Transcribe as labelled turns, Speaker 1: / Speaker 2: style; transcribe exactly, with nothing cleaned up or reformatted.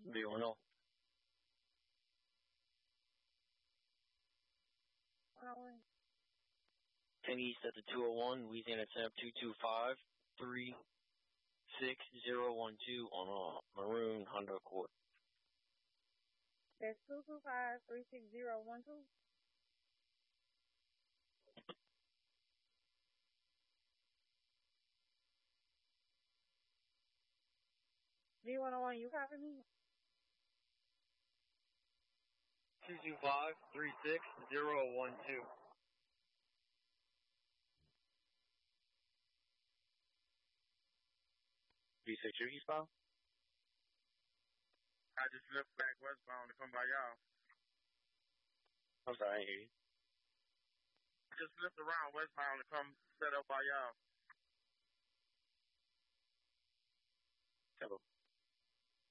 Speaker 1: B one oh. ten East at the two oh one, Louisiana temp two two five, three six zero one two on a maroon Honda Accord.
Speaker 2: That's two two five, three six zero one two. V one oh one, you copy me?
Speaker 1: two two five, three six zero one two. B six Cherokee spot?
Speaker 3: I just left back westbound to come by y'all.
Speaker 1: I'm sorry, I didn't hear you.
Speaker 3: I just flipped around westbound to come set up by y'all.